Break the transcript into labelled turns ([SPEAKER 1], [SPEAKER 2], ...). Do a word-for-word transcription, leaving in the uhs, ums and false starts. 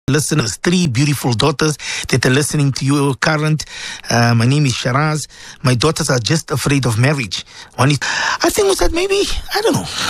[SPEAKER 1] listeners, three beautiful daughters that are listening to you current. Uh, my name is Sharaz. My daughters are just afraid of marriage. One is, I think was that maybe, I don't know,